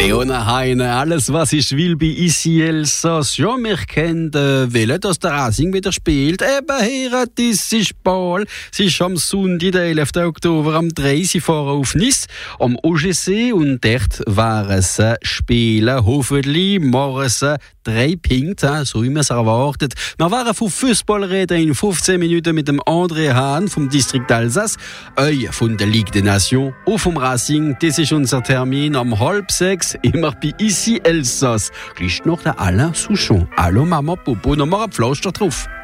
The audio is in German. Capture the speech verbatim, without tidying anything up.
Leona Heine, alles was ich will bei Ici Elsass. Ja, wir kennen äh, wollen, dass der Racing wieder spielt. Eben hier, das ist Ball. Es ist am Sonntag, den elften Oktober, am drei Uhr fahren auf Nice, am O G C. Und dort werden sie spielen. Hoffentlich machen sie drei Punkte, so wie man es erwartet. Wir werden von Fußball reden in fünfzehn Minuten mit dem André Hahn vom Distrikt Alsace, euch von der Ligue des Nations und vom Racing. Das ist unser Termin am halb sechs, immer bei Ici Elsass. Gleich noch der Alain Souchon. Hallo Mama, Popo, noch mal ein Pflaster drauf.